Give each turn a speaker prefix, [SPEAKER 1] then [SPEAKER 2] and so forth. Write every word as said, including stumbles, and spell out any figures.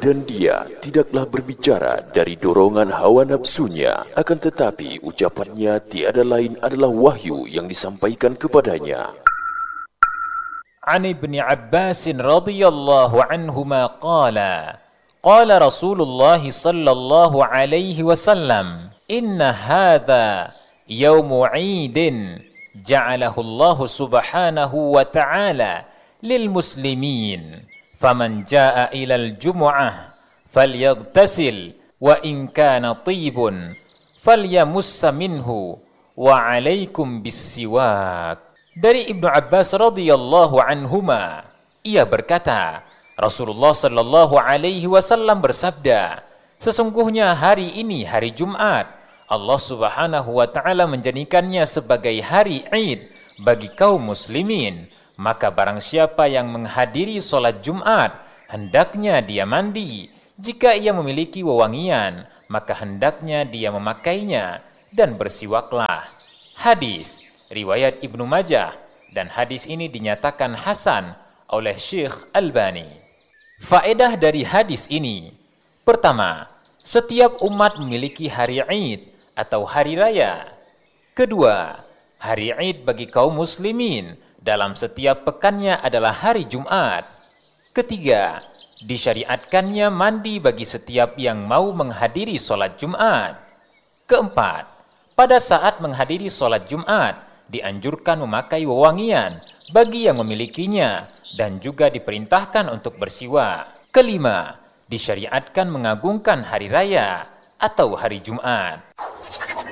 [SPEAKER 1] dan dia tidaklah berbicara dari dorongan hawa nafsunya, akan tetapi ucapannya tiada lain adalah wahyu yang disampaikan kepadanya.
[SPEAKER 2] An Ibni Abbas radhiyallahu anhuma qala qala Rasulullah sallallahu alaihi wasallam inna hadha yawmu 'idin ja'alahu Allah subhanahu wa ta'ala lil muslimin faman jaa'a ilal jumu'ah falyaghtasil wa in kana tibun falyamussa minhu wa 'alaikum bis-siwak. Dari Ibnu Abbas radhiyallahu anhuma, ia berkata, Rasulullah sallallahu alaihi wasallam bersabda, sesungguhnya hari ini hari Jumat, Allah Subhanahu wa taala menjadikannya sebagai hari Id bagi kaum muslimin. Maka barang siapa yang menghadiri salat Jumat, hendaknya dia mandi. Jika ia memiliki wewangian, maka hendaknya dia memakainya dan bersiwaklah. Hadis riwayat Ibnu Majah, dan hadis ini dinyatakan hasan oleh Syekh Albani. Faedah dari hadis ini: pertama, setiap umat memiliki hari Id atau hari raya. Kedua, hari Id bagi kaum muslimin dalam setiap pekannya adalah hari Jumat. Ketiga, disyariatkannya mandi bagi setiap yang mau menghadiri sholat Jumat. Keempat, pada saat menghadiri sholat Jumat, dianjurkan memakai wewangian bagi yang memilikinya dan juga diperintahkan untuk bersiwak. Kelima, disyariatkan mengagungkan hari raya atau hari Jumat.